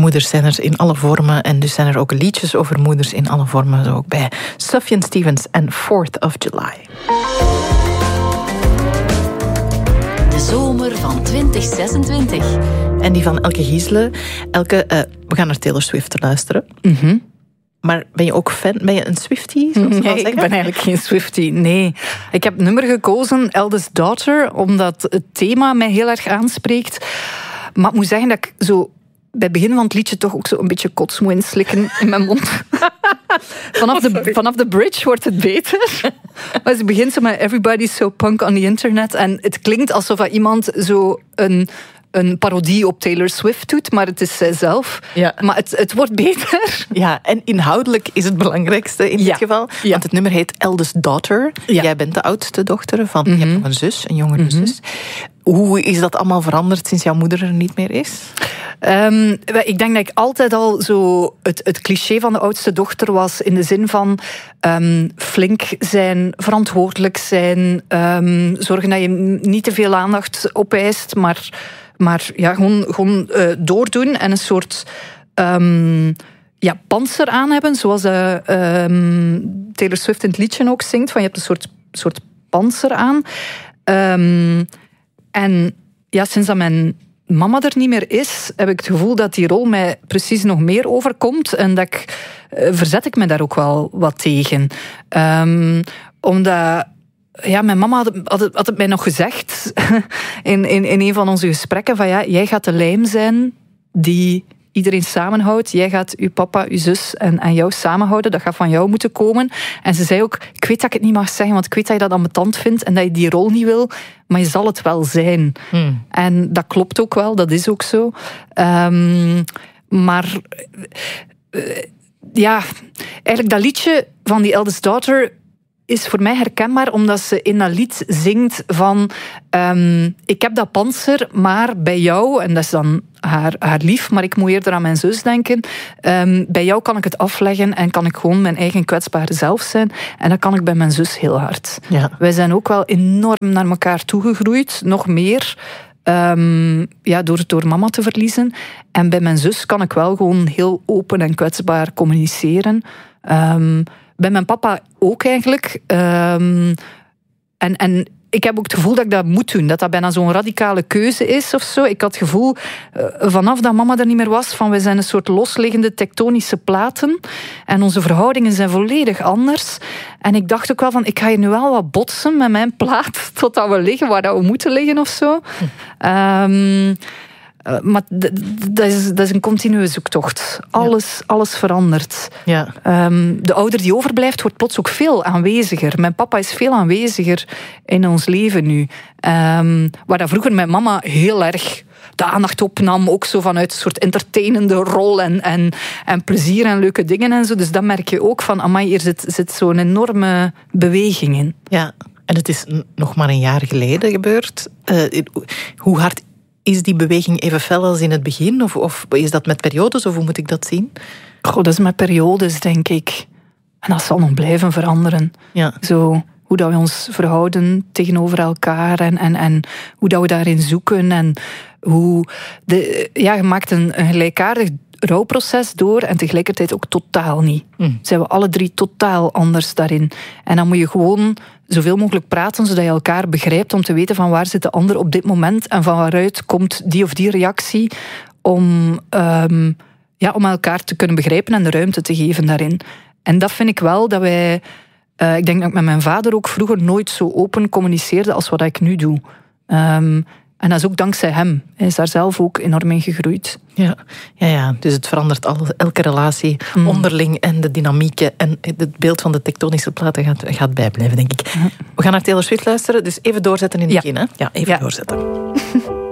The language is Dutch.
Moeders zijn er in alle vormen en dus zijn er ook liedjes over moeders in alle vormen. Zo ook bij Sufjan Stevens en 4th of July. De zomer van 2026. En die van Elke Giesle. Elke, we gaan naar Taylor Swift luisteren. Maar ben je ook fan? Ben je een Swiftie? Nee, ik ben eigenlijk geen Swiftie. Nee. Ik heb het nummer gekozen, Eldest Daughter, omdat het thema mij heel erg aanspreekt. Maar ik moet zeggen dat ik zo bij het begin van het liedje toch ook zo een beetje kots moet inslikken in mijn mond. Vanaf de bridge wordt het beter. Maar ze begint zo met Everybody's so punk on the internet. En het klinkt alsof iemand zo een parodie op Taylor Swift doet, maar het is zijzelf. Ja. Maar het wordt beter. Ja, en inhoudelijk is het belangrijkste in dit geval. Ja. Want het nummer heet Eldest Daughter. Ja. Jij bent de oudste dochter van... Je hebt nog een zus, een jongere zus. Hoe is dat allemaal veranderd sinds jouw moeder er niet meer is? Ik denk dat ik altijd al zo het cliché van de oudste dochter was, in de zin van flink zijn, verantwoordelijk zijn, zorgen dat je niet te veel aandacht opeist, maar ja, gewoon doordoen en een soort pantser aan hebben, zoals Taylor Swift in het liedje ook zingt, van je hebt een soort pantser aan. En ja, sinds dat mijn mama er niet meer is, heb ik het gevoel dat die rol mij precies nog meer overkomt. En dat verzet ik me daar ook wel wat tegen. Omdat... Ja, mijn mama had het mij nog gezegd in een van onze gesprekken van ja, jij gaat de lijm zijn die iedereen samenhoudt. Jij gaat uw papa, uw zus en jou samenhouden. Dat gaat van jou moeten komen. En ze zei ook, ik weet dat ik het niet mag zeggen, want ik weet dat je dat ambetant vindt en dat je die rol niet wil, maar je zal het wel zijn. En dat klopt ook wel, dat is ook zo. Maar ja, eigenlijk dat liedje van die Eldest Daughter is voor mij herkenbaar, omdat ze in dat lied zingt van ik heb dat pantser, maar bij jou, en dat is dan haar lief, maar ik moet eerder aan mijn zus denken, bij jou kan ik het afleggen en kan ik gewoon mijn eigen kwetsbare zelf zijn. En dat kan ik bij mijn zus heel hard. Ja. Wij zijn ook wel enorm naar elkaar toegegroeid, nog meer door mama te verliezen. En bij mijn zus kan ik wel gewoon heel open en kwetsbaar communiceren. Bij mijn papa ook eigenlijk. En ik heb ook het gevoel dat ik dat moet doen. Dat bijna zo'n radicale keuze is of zo. Ik had het gevoel, vanaf dat mama er niet meer was, van we zijn een soort losliggende tektonische platen. En onze verhoudingen zijn volledig anders. En ik dacht ook wel van, ik ga hier nu wel wat botsen met mijn plaat totdat we liggen waar dat we moeten liggen of zo. Maar dat is een continue zoektocht. Alles verandert. Ja. De ouder die overblijft wordt plots ook veel aanweziger. Mijn papa is veel aanweziger in ons leven nu. Waar dat vroeger mijn mama heel erg de aandacht opnam, ook zo vanuit een soort entertainende rol en plezier en leuke dingen en zo. Dus dat merk je ook van, amai, hier zit zo'n enorme beweging in. Ja, en het is nog maar een jaar geleden gebeurd. Hoe hard is die beweging even fel als in het begin? Of is dat met periodes, of hoe moet ik dat zien? Goh, dat is met periodes, denk ik. En dat zal nog blijven veranderen. Ja. Zo, hoe dat we ons verhouden tegenover elkaar en hoe dat we daarin zoeken. En hoe je maakt een gelijkaardig rouwproces door en tegelijkertijd ook totaal niet. Zijn we alle drie totaal anders daarin. En dan moet je gewoon zoveel mogelijk praten, zodat je elkaar begrijpt, om te weten van waar zit de ander op dit moment en van waaruit komt die of die reactie, om elkaar te kunnen begrijpen en de ruimte te geven daarin. En dat vind ik wel dat wij... ik denk dat ik met mijn vader ook vroeger nooit zo open communiceerde als wat ik nu doe. En dat is ook dankzij hem. Hij is daar zelf ook enorm in gegroeid. Ja. Dus het verandert elke relatie onderling en de dynamieken en het beeld van de tektonische platen gaat bijblijven, denk ik. We gaan naar Taylor Swift luisteren, dus even doorzetten in het begin. Hè? Ja, even doorzetten.